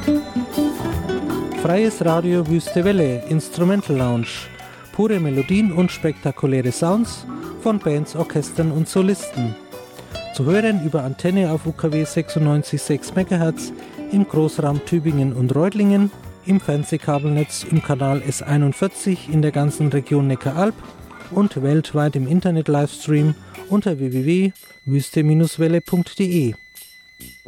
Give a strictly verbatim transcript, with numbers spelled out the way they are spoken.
Freies Radio Wüste Welle, Instrumental Lounge. Pure Melodien und spektakuläre Sounds von Bands, Orchestern und Solisten. Zu hören über Antenne auf U K W sechsundneunzig Komma sechs Megahertz im Großraum Tübingen und Reutlingen, im Fernsehkabelnetz im Kanal S einundvierzig in der ganzen Region Neckaralb und weltweit im Internet-Livestream unter w w w punkt wüste Bindestrich welle punkt de.